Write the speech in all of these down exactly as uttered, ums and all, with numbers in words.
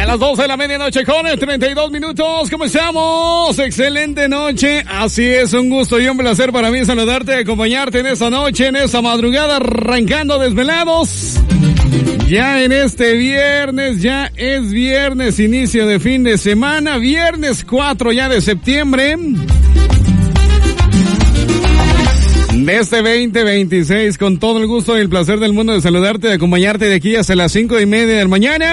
las doce de la medianoche con treinta y dos minutos. ¿Cómo estamos? Excelente noche. Así es, un gusto y un placer para mí saludarte, acompañarte en esta noche, en esta madrugada, arrancando desvelados. Ya en este viernes, ya es viernes, inicio de fin de semana, viernes cuatro ya de septiembre. De este veinte veintiséis, con todo el gusto y el placer del mundo de saludarte, de acompañarte de aquí hasta las cinco y media de la mañana.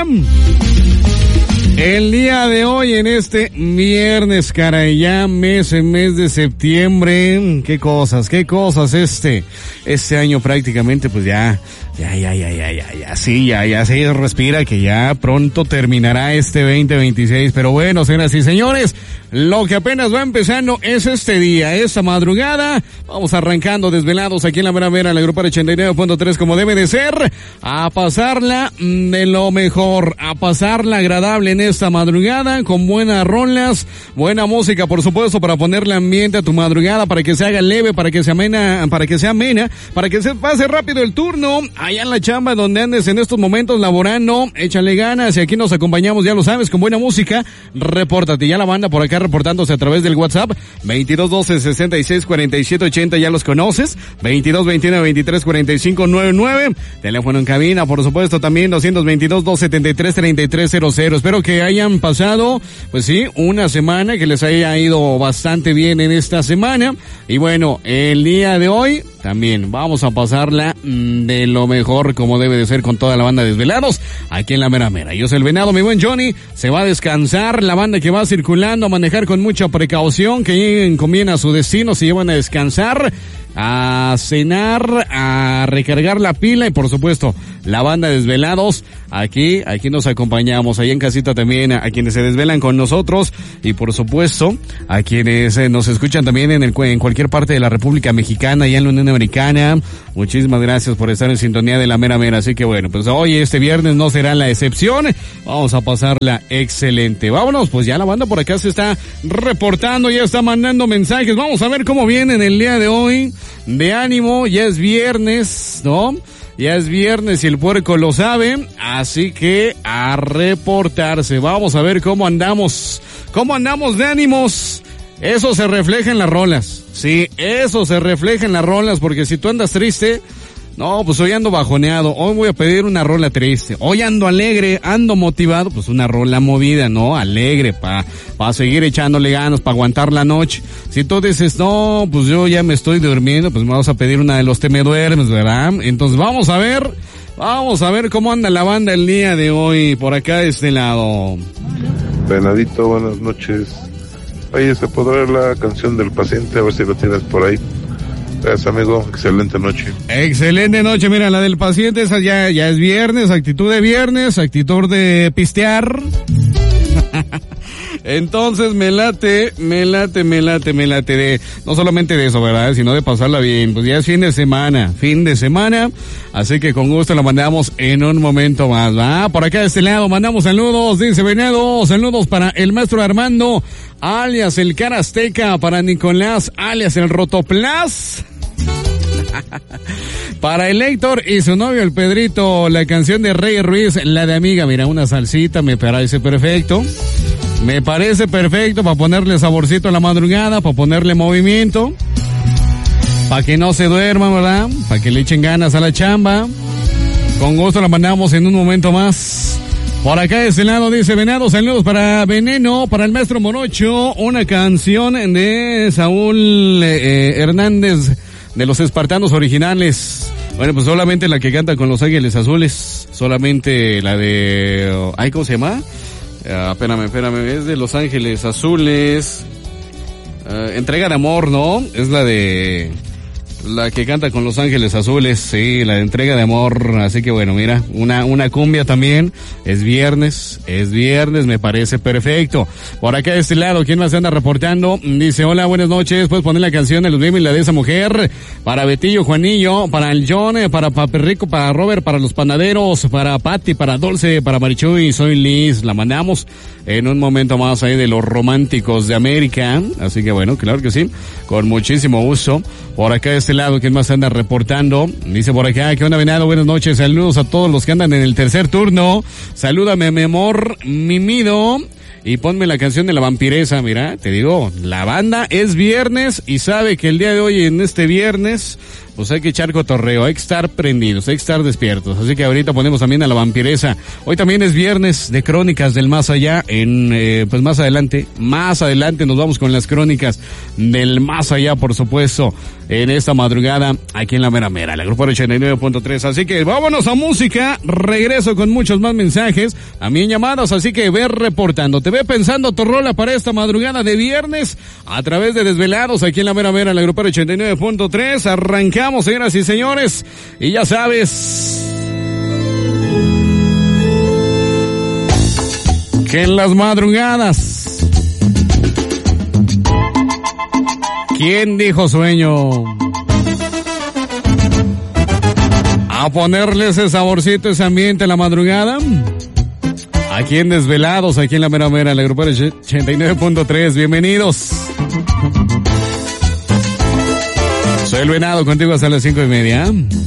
El día de hoy, en este viernes, caray, ya mes en mes de septiembre, qué cosas, qué cosas este, este año prácticamente, pues ya, ya, ya, ya, ya, ya, ya, sí, ya, ya se respira que ya pronto terminará este veinte veintiséis, pero bueno, señoras y señores, lo que apenas va empezando es este día, esta madrugada, vamos arrancando desvelados aquí en la mera mera, la Grupal ochenta y nueve punto tres como debe de ser, a pasarla de lo mejor, a pasarla agradable en esta madrugada, con buenas rolas, buena música, por supuesto, para ponerle ambiente a tu madrugada, para que se haga leve, para que se amena, para que sea amena, para que se pase rápido el turno, allá en la chamba donde andes en estos momentos laborando, échale ganas, y aquí nos acompañamos, ya lo sabes, con buena música, repórtate, ya la banda por acá reportándose a través del WhatsApp, veintidós doce sesenta y seis cuarenta y siete ochenta, ya los conoces, veintidós veintiuno veintitrés cuarenta y cinco noventa y nueve, teléfono en cabina, por supuesto, también doscientos veintidós doscientos setenta y tres treinta y tres cero cero, espero que hayan pasado, pues sí, una semana, que les haya ido bastante bien en esta semana, y bueno, el día de hoy, también vamos a pasarla de lo mejor como debe de ser con toda la banda de Desvelados, aquí en la mera mera. Yo soy el Venado, mi buen Johnny, se va a descansar, la banda que va circulando, a manejar con mucha precaución, que lleguen con bien a su destino, se llevan a descansar, a cenar, a recargar la pila y por supuesto la banda de Desvelados, aquí, aquí nos acompañamos, ahí en casita también, a quienes se desvelan con nosotros y por supuesto a quienes eh, nos escuchan también en el en cualquier parte de la República Mexicana y en la Unión Americana. Muchísimas gracias por estar en sintonía de la mera mera, así que bueno, pues hoy este viernes no será la excepción, vamos a pasarla excelente. Vámonos, pues ya la banda por acá se está reportando, ya está mandando mensajes, vamos a ver cómo vienen el día de hoy. De ánimo, ya es viernes, ¿no? Ya es viernes y el puerco lo sabe, así que a reportarse. Vamos a ver cómo andamos, cómo andamos de ánimos. Eso se refleja en las rolas, sí, eso se refleja en las rolas, porque si tú andas triste, no, pues hoy ando bajoneado, hoy voy a pedir una rola triste, hoy ando alegre, ando motivado, pues una rola movida, ¿no? Alegre, pa, pa seguir echándole ganas, pa aguantar la noche. Si tú dices, no, pues yo ya me estoy durmiendo, pues vamos a pedir una de los Te Me Duermes, ¿verdad? Entonces vamos a ver, vamos a ver cómo anda la banda el día de hoy, por acá de este lado. Venadito, buenas noches. Oye, ¿se podrá la canción del paciente? A ver si lo tienes por ahí. Gracias, amigo, excelente noche. Excelente noche, mira, la del paciente, esa ya, ya es viernes, actitud de viernes, actitud de pistear. Entonces me late, me late, me late, me late de, no solamente de eso, ¿verdad? Sino de pasarla bien, pues ya es fin de semana, fin de semana, así que con gusto la mandamos en un momento más, ¿va? Por acá de este lado mandamos saludos, dice Venado, saludos para el maestro Armando, alias el Cara Azteca, para Nicolás, alias el Rotoplas. Para el Héctor y su novio el Pedrito, la canción de Rey Ruiz, la de Amiga, mira, una salsita, me parece perfecto. Me parece perfecto para ponerle saborcito a la madrugada, para ponerle movimiento, para que no se duerman, ¿verdad? Para que le echen ganas a la chamba. Con gusto la mandamos en un momento más. Por acá de este lado dice Venado, saludos para Veneno, para el maestro Morocho, una canción de Saúl eh, Hernández, de los Espartanos Originales. Bueno, pues solamente la que canta con Los Ángeles Azules, solamente la de, ay, ¿cómo se llama? Uh, espérame, espérame, es de Los Ángeles Azules, uh, Entrega de Amor, ¿no? Es la de, la que canta con Los Ángeles Azules, sí, la de Entrega de Amor, así que bueno, mira, una, una cumbia también, es viernes, es viernes, me parece perfecto. Por acá de este lado, ¿quién más se anda reportando? Dice, hola, buenas noches, puedes poner la canción de Los Bim y la de esa mujer, para Betillo, Juanillo, para el John, para Papi Rico, para Robert, para los panaderos, para Patti, para Dulce, para Marichuy, soy Liz, la mandamos en un momento más ahí de los románticos de América, así que bueno, claro que sí, con muchísimo gusto. Por acá de este lado, ¿quién más anda reportando? Dice por acá, ¿qué onda, Venado? Buenas noches, saludos a todos los que andan en el tercer turno. Salúdame, mi amor, mimido. Y ponme la canción de La Vampiresa, mira, te digo, la banda es viernes y sabe que el día de hoy, en este viernes, pues hay que echar cotorreo, hay que estar prendidos, hay que estar despiertos. Así que ahorita ponemos también a La Vampiresa. Hoy también es viernes de Crónicas del Más Allá, en, eh, pues más adelante, más adelante nos vamos con las Crónicas del Más Allá, por supuesto, en esta madrugada, aquí en La Mera Mera, la Grupo ochenta y nueve punto tres. Así que vámonos a música, regreso con muchos más mensajes, también llamadas, así que ve reportando, te ve pensando tu rola para esta madrugada de viernes, a través de Desvelados, aquí en La Mera Mera, la Grupo ochenta y nueve punto tres, arrancamos, señoras y señores, y ya sabes que en las madrugadas, ¿quién dijo sueño? A ponerle ese saborcito, ese ambiente en la madrugada. Aquí en Desvelados, aquí en La Mera Mera, la Grupo ochenta y nueve punto tres. Bienvenidos. Soy el Venado, contigo hasta las cinco y media.